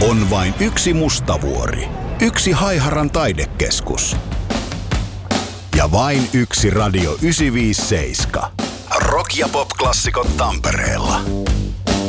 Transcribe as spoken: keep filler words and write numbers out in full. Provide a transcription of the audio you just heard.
On vain yksi Mustavuori, yksi Haiharan taidekeskus ja vain yksi Radio yhdeksänsataaviisikymmentäseitsemän. Rock- ja pop-klassikot Tampereella.